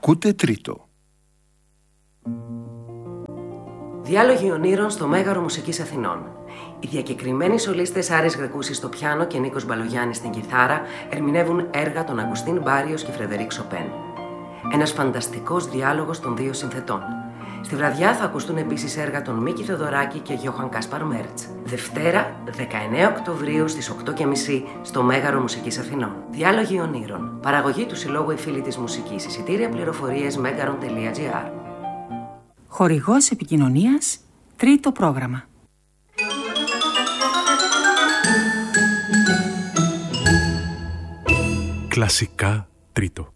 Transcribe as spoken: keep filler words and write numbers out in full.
Ακούτε τρίτο. Διάλογοι ονείρων στο Μέγαρο Μουσικής Αθηνών. Οι διακεκριμένοι σολίστες Άρης Γρεκούσης στο πιάνο και Νίκος Μπαλογιάννης στην κιθάρα ερμηνεύουν έργα των Αγκουστίν Μπάριος και Φρεδερίκ Σοπέν. Ένας φανταστικός διάλογος των δύο συνθετών. Στη βραδιά θα ακουστούν επίσης έργα των Μίκη Θεοδωράκη και Γιώχαν Κάσπαρ Μέρτς. Δευτέρα, δεκαεννέα Οκτωβρίου στις οκτώ και μισή στο Μέγαρο Μουσικής Αθηνών. Διάλογοι ονείρων. Παραγωγή του Συλλόγου Οι Φίλοι της Μουσικής. Εισιτήρια πληροφορίες μέγαρον τελεία τζι άρ. Χορηγός επικοινωνίας, τρίτο πρόγραμμα. Κλασικά τρίτο.